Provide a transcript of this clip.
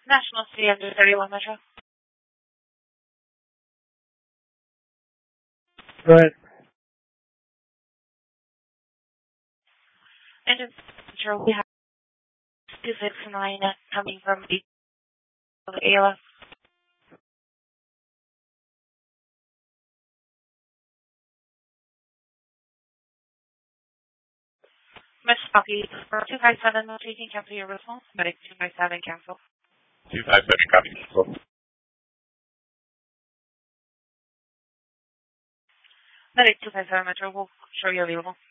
National City under 31 Metro. Go ahead. Engine Metro, we have 269 coming from the ALS. Miss Poppy, for 257, taking cancel your response. Medic 257, cancel. 257, copy, cancel. Medic 257 Metro will show you available.